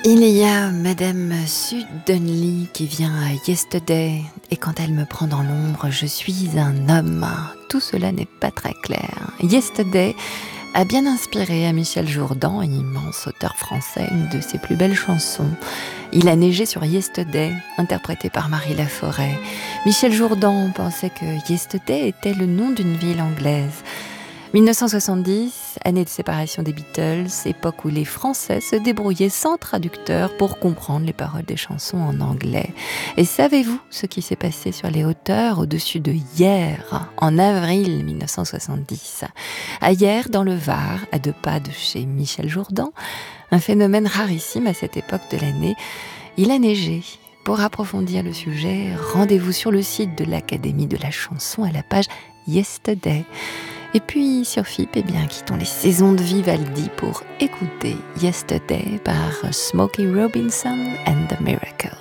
Il y a Madame Sue Donnelly qui vient à Yesterday, et quand elle me prend dans l'ombre, je suis un homme. Tout cela n'est pas très clair. Yesterday a bien inspiré à Michel Jourdan, immense auteur français, une de ses plus belles chansons. Il a neigé sur Yesterday, interprété par Marie Laforêt. Michel Jourdan pensait que Yesterday était le nom d'une ville anglaise. 1970, année de séparation des Beatles, époque où les Français se débrouillaient sans traducteur pour comprendre les paroles des chansons en anglais. Et savez-vous ce qui s'est passé sur les hauteurs au-dessus de Hyères, en avril 1970 ? À Hyères, dans le Var, à 2 pas de chez Michel Jourdan, un phénomène rarissime à cette époque de l'année, il a neigé. Pour approfondir le sujet, rendez-vous sur le site de l'Académie de la chanson à la page Yesterday. Et puis sur FIP, quittons les saisons de Vivaldi pour écouter Yesterday par Smokey Robinson and the Miracles.